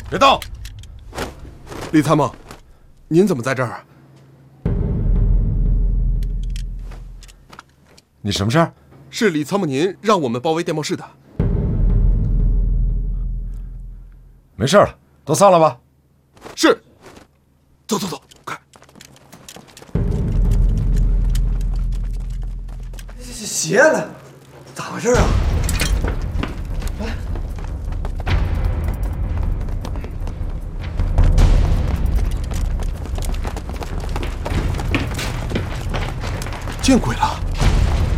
别动！ 李参谋，您怎么在这儿啊？ 你什么事儿？ 是李参谋您让我们包围电报室的。 没事了，都散了吧。 是。走走走，快！ 鞋了，咋回事啊？ 见鬼了！